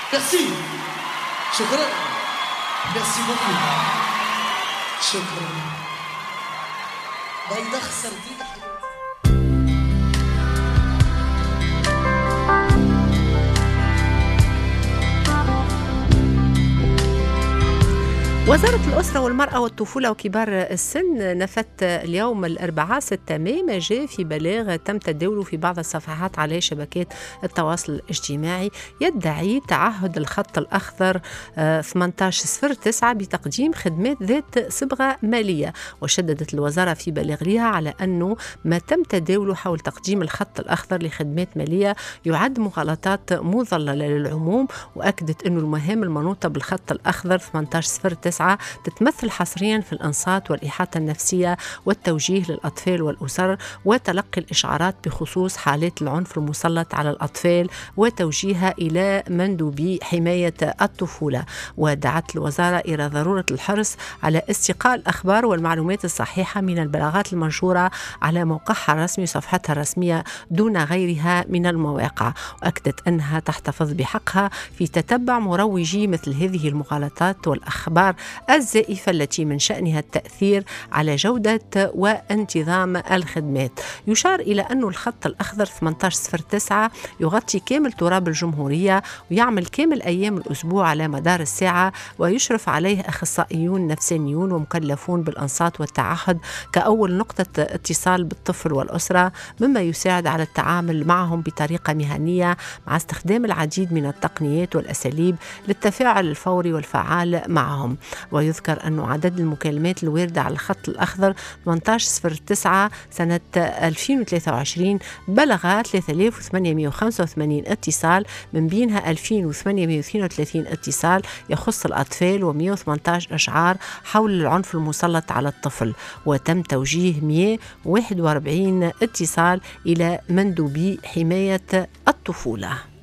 ميرسي. شكرا. ميرسي بوكو. شكرا. بيضة خسرتيني. وزارة الأسرة والمرأة والطفولة وكبار السن نفت اليوم الأربعاء 6 ماي ما جاء في بلاغ تم تداوله في بعض الصفحات على شبكات التواصل الاجتماعي يدعي تعهد الخط الأخضر 1809 بتقديم خدمات ذات صبغة مالية. وشددت الوزارة في بلاغها على أنه ما تم تداوله حول تقديم الخط الأخضر لخدمات مالية يعد مغالطات مضللة للعموم، وأكدت أنه المهام المنوطة بالخط الأخضر 1809 تتمثل حصريا في الإنصات والإحاطة النفسية والتوجيه للأطفال والأسر وتلقي الإشعارات بخصوص حالات العنف المسلط على الأطفال وتوجيهها إلى مندوبي حماية الطفولة. ودعت الوزارة إلى ضرورة الحرص على استقاء الأخبار والمعلومات الصحيحة من البلاغات المنشورة على موقعها الرسمي وصفحتها الرسمية دون غيرها من المواقع، وأكدت أنها تحتفظ بحقها في تتبع مروجي مثل هذه المغالطات والأخبار الزائفة التي من شأنها التأثير على جودة وانتظام الخدمات. يشار إلى أن الخط الأخضر 1809 يغطي كامل تراب الجمهورية ويعمل كامل أيام الأسبوع على مدار الساعة، ويشرف عليه أخصائيون نفسانيون ومكلفون بالأنصات والتعهد كأول نقطة اتصال بالطفل والأسرة، مما يساعد على التعامل معهم بطريقة مهنية مع استخدام العديد من التقنيات والأساليب للتفاعل الفوري والفعال معهم. ويذكر أن عدد المكالمات الواردة على الخط الأخضر 1809 سنة 2023 بلغ 3885 اتصال، من بينها 2832 اتصال يخص الأطفال و118 إشعار حول العنف المسلط على الطفل، وتم توجيه 141 اتصال إلى مندوبي حماية الطفولة.